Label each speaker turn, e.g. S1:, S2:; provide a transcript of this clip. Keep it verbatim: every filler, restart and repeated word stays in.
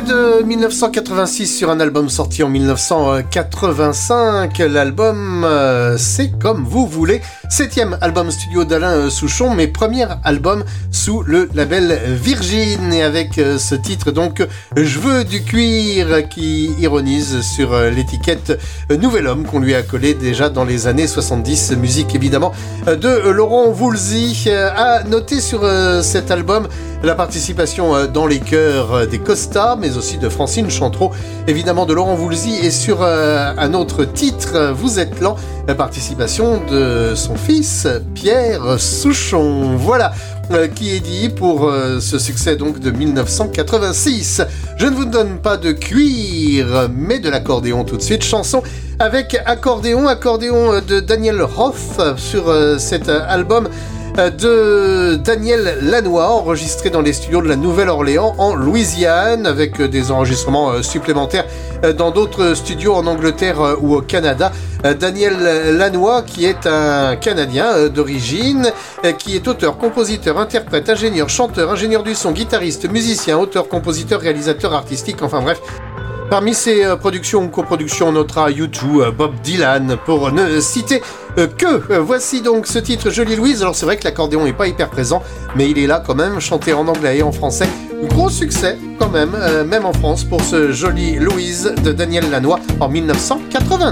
S1: de mille neuf cent quatre-vingt-six sur un album sorti en mille neuf cent quatre-vingt-cinq. L'album euh, C'est comme vous voulez. Septième album studio d'Alain Souchon, mais premier album sous le label Virgin. Et avec euh, ce titre donc, Je veux du cuir, qui ironise sur euh, l'étiquette euh, Nouvel Homme qu'on lui a collé déjà dans les années soixante-dix. Musique évidemment euh, de Laurent Voulzy. Euh, à noter sur euh, cet album la participation euh, dans les chœurs euh, des Costa, mais aussi de Francine Chantreau, évidemment de Laurent Voulzy, et sur euh, un autre titre, Vous êtes lent, la participation de son fils Pierre Souchon. Voilà euh, qui est dit pour euh, ce succès donc de mille neuf cent quatre-vingt-six. Je ne vous donne pas de cuir, mais de l'accordéon tout de suite. Chanson avec accordéon, accordéon de Daniel Roth sur euh, cet euh, album de Daniel Lanois, enregistré dans les studios de la Nouvelle-Orléans en Louisiane, avec des enregistrements supplémentaires dans d'autres studios en Angleterre ou au Canada. Daniel Lanois, qui est un Canadien d'origine, qui est auteur, compositeur, interprète, ingénieur, chanteur, ingénieur du son, guitariste, musicien, auteur, compositeur, réalisateur artistique, enfin bref. Parmi ses productions ou coproductions, on notera U deux, Bob Dylan, pour ne citer que. Voici donc ce titre, Jolie Louise. Alors c'est vrai que l'accordéon n'est pas hyper présent, mais il est là quand même, chanté en anglais et en français. Gros succès quand même, euh, même en France, pour ce Jolie Louise de Daniel Lanois en mille neuf cent quatre-vingt.